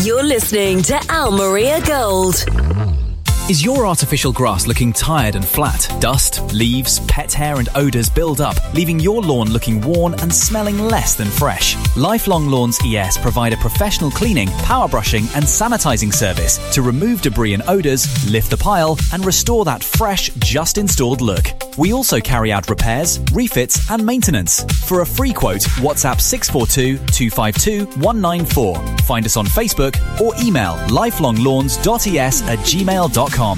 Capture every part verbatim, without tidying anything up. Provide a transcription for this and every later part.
You're listening to Al Maria Gold. Is your artificial grass looking tired and flat? Dust, leaves, pet hair and odours build up, leaving your lawn looking worn and smelling less than fresh. Lifelong Lawns E S provide a professional cleaning, power brushing and sanitising service to remove debris and odours, lift the pile and restore that fresh, just installed look. We also carry out repairs, refits and maintenance. For a free quote, WhatsApp six four two, two five two, one nine four. Find us on Facebook or email lifelonglawns dot e s at gmail dot com.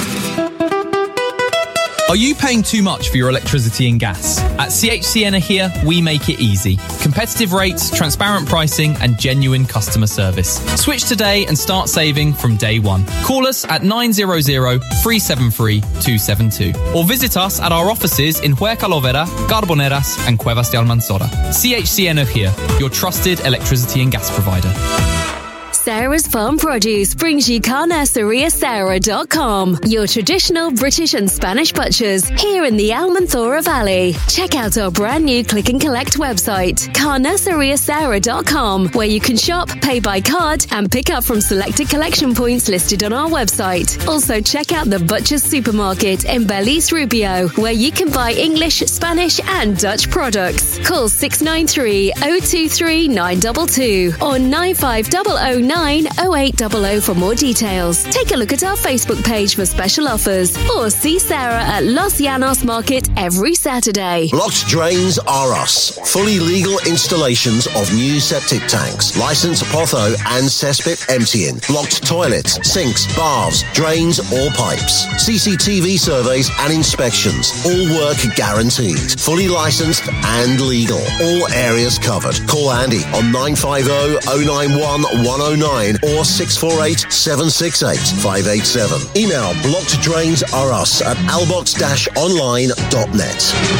Are you paying too much for your electricity and gas? At C H C Energia, we make it easy. Competitive rates, transparent pricing, and genuine customer service. Switch today and start saving from day one. Call us at nine hundred, three seven three, two seven two or visit us at our offices in Huercalovera, Carboneras, and Cuevas de Almanzora. C H C Energia, your trusted electricity and gas provider. Sarah's Farm Produce brings you carniceria sarah dot com, your traditional British and Spanish butchers here in the Almanzora Valley. Check out our brand new click and collect website, carniceria sarah dot com, where you can shop, pay by card and pick up from selected collection points listed on our website. Also check out the Butcher's Supermarket in Belize Rubio, where you can buy English, Spanish and Dutch products. Call six nine three, zero two three, nine two two or nine five zero zero nine oh eight hundred for more details. Take a look at our Facebook page for special offers or see Sarah at Los Llanos Market every Saturday. Blocked Drains R Us. Fully legal installations of new septic tanks, licensed potho and cesspit emptying, blocked toilets, sinks, baths, drains or pipes, C C T V surveys and inspections. All work guaranteed. Fully licensed and legal. All areas covered. Call Andy on nine five zero, zero nine one, one zero nine or six four eight, seven six eight, five eight seven. Email blockeddrainsrus at albox dash online dot net.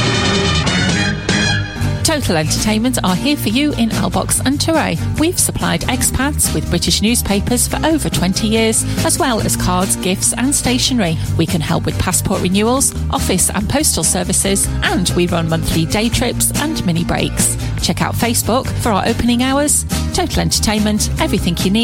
Total Entertainment are here for you in Albox and Touray. We've supplied expats with British newspapers for over twenty years, as well as cards, gifts and stationery. We can help with passport renewals, office and postal services, and we run monthly day trips and mini breaks. Check out Facebook for our opening hours. Total Entertainment, everything you need